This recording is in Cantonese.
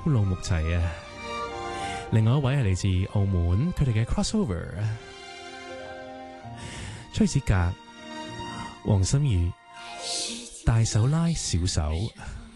老木齊啊。另外一位係嚟自澳門，佢哋嘅 crossover， 崔子格、黃心怡大手拉小手。